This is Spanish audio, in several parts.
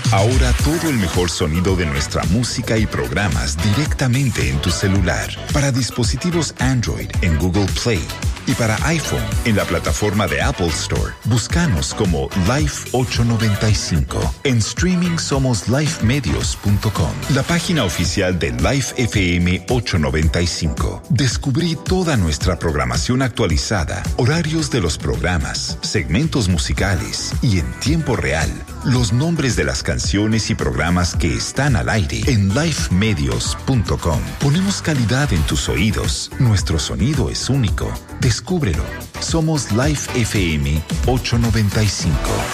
Ahora todo el mejor sonido de nuestra música y programas directamente en tu celular. Para dispositivos Android en Google Play y para iPhone en la plataforma de Apple Store. Búscanos como Life 895. En streaming somos lifemedios.com, la página oficial de Life FM 895. Descubrí toda nuestra programación actualizada, horarios de los programas, segmentos musicales y en tiempo real, los nombres de las canciones y programas que están al aire en lifemedios.com. Ponemos calidad en tus oídos. Nuestro sonido es único. Descúbrelo. Somos Life FM 895.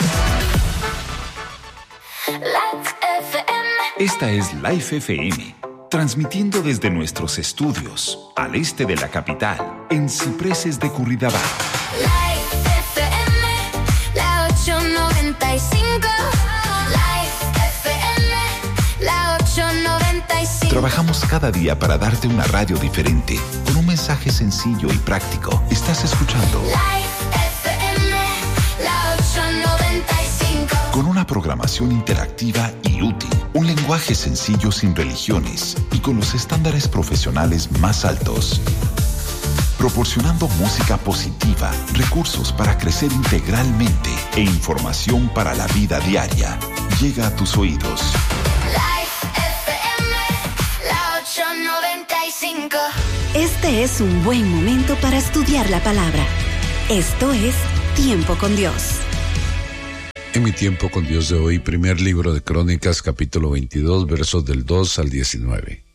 Esta es Life FM, transmitiendo desde nuestros estudios al este de la capital, en Cipreses de Curridabat. Life FM, la 895. Life FM, la 895. Trabajamos cada día para darte una radio diferente, con un mensaje sencillo y práctico. Estás escuchando Life FM, la 895. con una programación interactiva y útil, un lenguaje sencillo sin religiones y con los estándares profesionales más altos. Proporcionando música positiva, recursos para crecer integralmente e información para la vida diaria. Llega a tus oídos. Life FM, la 895. Este es un buen momento para estudiar la palabra. Esto es Tiempo con Dios. En mi tiempo con Dios de hoy, primer libro de Crónicas, capítulo 22, versos del 2 al 19.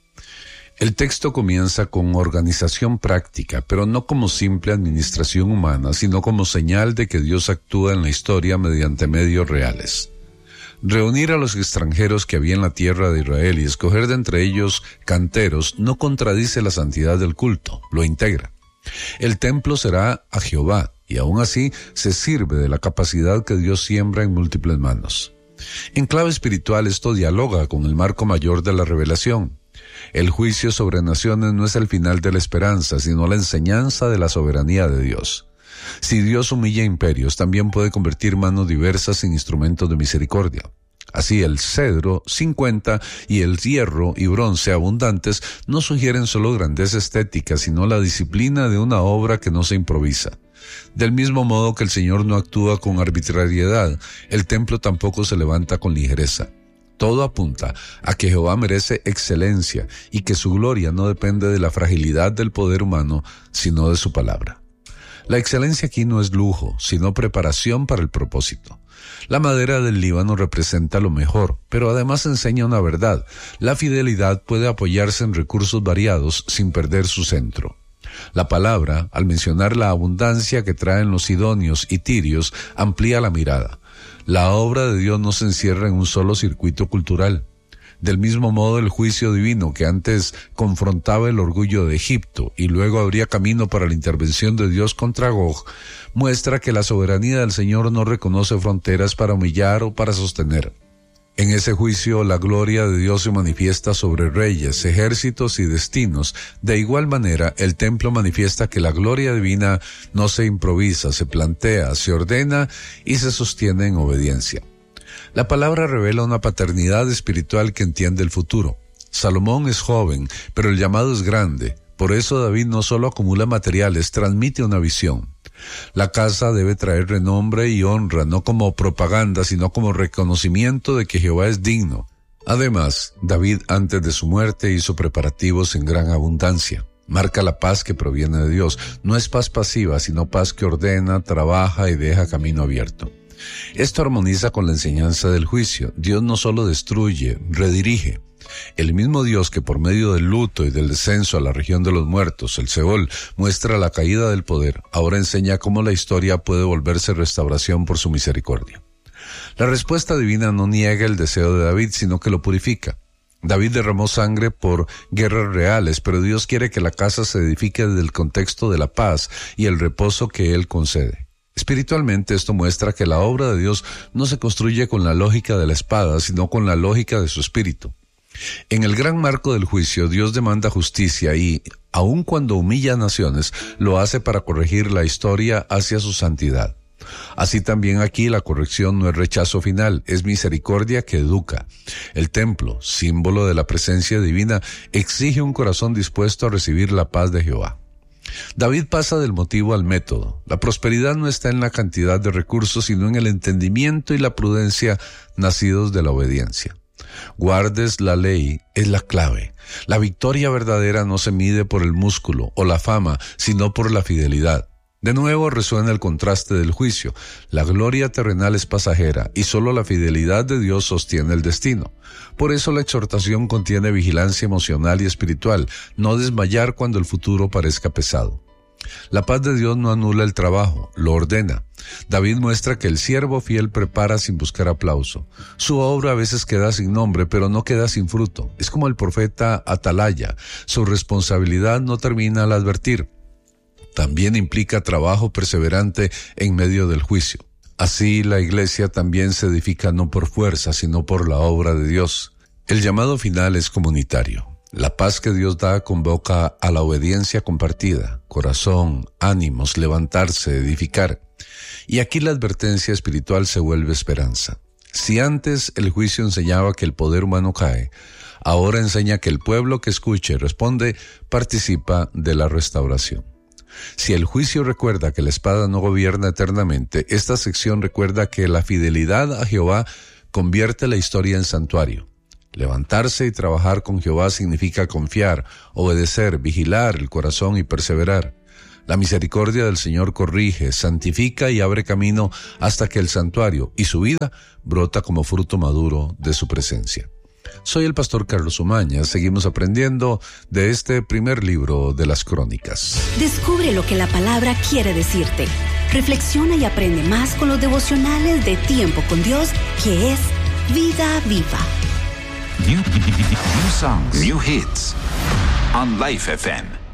El texto comienza con organización práctica, pero no como simple administración humana, sino como señal de que Dios actúa en la historia mediante medios reales. Reunir a los extranjeros que había en la tierra de Israel y escoger de entre ellos canteros no contradice la santidad del culto, lo integra. El templo será a Jehová, y aún así se sirve de la capacidad que Dios siembra en múltiples manos. En clave espiritual esto dialoga con el marco mayor de la revelación. El juicio sobre naciones no es el final de la esperanza, sino la enseñanza de la soberanía de Dios. Si Dios humilla imperios, también puede convertir manos diversas en instrumentos de misericordia. Así el cedro, 50, y el hierro y bronce abundantes no sugieren solo grandeza estética, sino la disciplina de una obra que no se improvisa. Del mismo modo que el Señor no actúa con arbitrariedad, el templo tampoco se levanta con ligereza. Todo apunta a que Jehová merece excelencia y que su gloria no depende de la fragilidad del poder humano, sino de su palabra. La excelencia aquí no es lujo, sino preparación para el propósito. La madera del Líbano representa lo mejor, pero además enseña una verdad. La fidelidad puede apoyarse en recursos variados sin perder su centro. La palabra, al mencionar la abundancia que traen los sidonios y tirios, amplía la mirada. La obra de Dios no se encierra en un solo circuito cultural. Del mismo modo, el juicio divino que antes confrontaba el orgullo de Egipto y luego abría camino para la intervención de Dios contra Gog, muestra que la soberanía del Señor no reconoce fronteras para humillar o para sostener. En ese juicio, la gloria de Dios se manifiesta sobre reyes, ejércitos y destinos. De igual manera, el templo manifiesta que la gloria divina no se improvisa, se plantea, se ordena y se sostiene en obediencia. La palabra revela una paternidad espiritual que entiende el futuro. Salomón es joven, pero el llamado es grande. Por eso David no solo acumula materiales, transmite una visión. La casa debe traer renombre y honra, no como propaganda, sino como reconocimiento de que Jehová es digno. Además, David antes de su muerte hizo preparativos en gran abundancia. Marca la paz que proviene de Dios. No es paz pasiva, sino paz que ordena, trabaja y deja camino abierto. Esto armoniza con la enseñanza del juicio. Dios no solo destruye, redirige. El mismo Dios que por medio del luto y del descenso a la región de los muertos, el Seol, muestra la caída del poder, ahora enseña cómo la historia puede volverse restauración por su misericordia. La respuesta divina no niega el deseo de David, sino que lo purifica. David derramó sangre por guerras reales, pero Dios quiere que la casa se edifique desde el contexto de la paz y el reposo que Él concede. Espiritualmente, esto muestra que la obra de Dios no se construye con la lógica de la espada, sino con la lógica de su espíritu. En el gran marco del juicio, Dios demanda justicia y, aun cuando humilla a naciones, lo hace para corregir la historia hacia su santidad. Así también aquí la corrección no es rechazo final, es misericordia que educa. El templo, símbolo de la presencia divina, exige un corazón dispuesto a recibir la paz de Jehová. David pasa del motivo al método. La prosperidad no está en la cantidad de recursos, sino en el entendimiento y la prudencia nacidos de la obediencia. Guardes la ley es la clave. La victoria verdadera no se mide por el músculo o la fama, sino por la fidelidad. De nuevo resuena el contraste del juicio. La gloria terrenal es pasajera y solo la fidelidad de Dios sostiene el destino. Por eso la exhortación contiene vigilancia emocional y espiritual, no desmayar cuando el futuro parezca pesado. La paz de Dios no anula el trabajo, lo ordena. David muestra que el siervo fiel prepara sin buscar aplauso. Su obra a veces queda sin nombre, pero no queda sin fruto. Es como el profeta Atalaya. Su responsabilidad no termina al advertir. También implica trabajo perseverante en medio del juicio. Así la iglesia también se edifica no por fuerza, sino por la obra de Dios. El llamado final es comunitario. La paz que Dios da convoca a la obediencia compartida, corazón, ánimos, levantarse, edificar. Y aquí la advertencia espiritual se vuelve esperanza. Si antes el juicio enseñaba que el poder humano cae, ahora enseña que el pueblo que escucha y responde participa de la restauración. Si el juicio recuerda que la espada no gobierna eternamente, esta sección recuerda que la fidelidad a Jehová convierte la historia en santuario. Levantarse y trabajar con Jehová significa confiar, obedecer, vigilar el corazón y perseverar. La misericordia del Señor corrige, santifica y abre camino hasta que el santuario y su vida brota como fruto maduro de su presencia. Soy el pastor Carlos Umaña. Seguimos aprendiendo de este primer libro de las Crónicas. Descubre lo que la palabra quiere decirte. Reflexiona y aprende más con los devocionales de Tiempo con Dios, que es Vida Viva. New songs, new hits on Life FM.